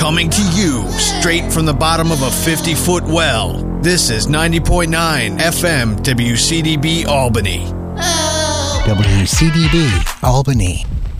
Coming to you straight from the bottom of a 50-foot well. This is 90.9 FM WCDB Albany. WCDB Albany.